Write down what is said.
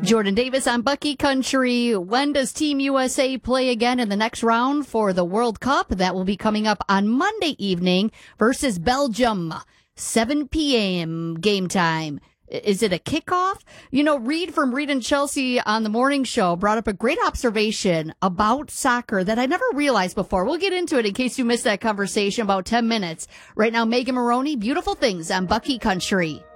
Jordan Davis on Bucky Country. When does Team USA play again in the next round for the World Cup? That will be coming up on Monday evening versus Belgium. 7 p.m. game time. Is it a kickoff? You know, Reed from Reed and Chelsea on the morning show brought up a great observation about soccer that I never realized before. We'll get into it in case you missed that conversation about 10 minutes. Right now, Megan Maroney, Beautiful Things on Bucky Country.